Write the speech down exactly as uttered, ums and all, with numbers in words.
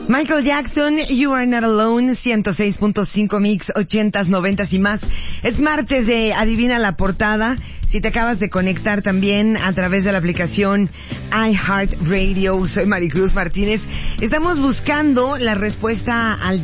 Michael Jackson, You Are Not Alone, ciento seis punto cinco mix, ochentas, noventas y más. Es martes de Adivina la Portada. Si te acabas de conectar también a través de la aplicación iHeartRadio, soy Maricruz Martínez. Estamos buscando la respuesta al